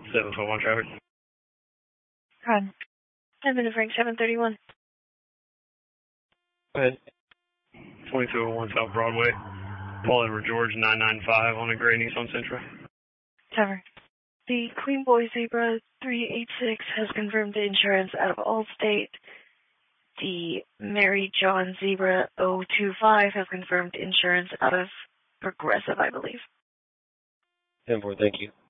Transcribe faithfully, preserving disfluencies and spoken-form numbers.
seven twelve one traffic. Con. ten minute Frank, seven thirty-one. Go ahead. twenty-two oh one South Broadway. Paul Edward George, nine nine five on a gray Nissan Sentra. Tavern. The Queen Boy Zebra three eight six has confirmed the insurance out of Allstate. The Mary John Zebra oh two five has confirmed insurance out of Progressive, I believe. ten four, thank you.